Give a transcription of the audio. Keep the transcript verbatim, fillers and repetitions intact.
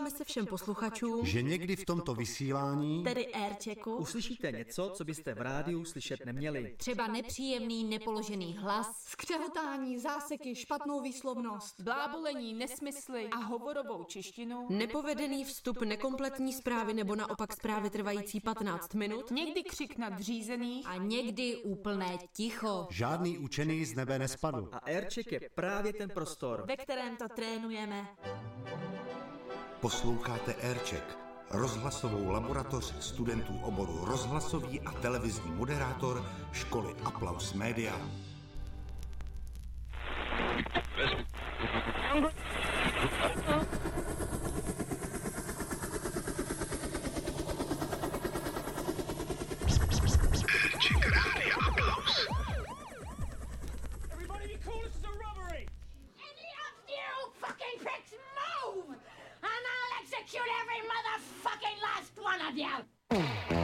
omlouváme se všem posluchačům, že někdy v tomto vysílání, tedy airchecku, uslyšíte něco, co byste v rádiu slyšet neměli. Třeba nepříjemný, nepoložený hlas, skřehotání, záseky, špatnou výslovnost, blábolení, nesmysly a hovorovou češtinu, nepovedený vstup, nekompletní zprávy nebo naopak zprávy trvající patnáct minut, někdy křik nadřízených a někdy úplné ticho. Žádný učený z nebe nespadl. A aircheck je právě ten prostor, ve kterém to trénujeme. Posloucháte aircheck, rozhlasovou laboratoř studentů oboru rozhlasový a televizní moderátor školy Applaus Media. Everybody be cool, this is a robbery! Any of you fucking pricks move! And I'll execute every motherfucking last one of you!